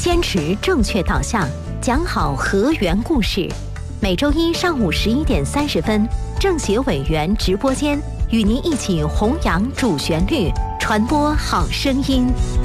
坚持正确导向，讲好河源故事。每周一上午11:30，政协委员直播间与您一起弘扬主旋律，传播好声音。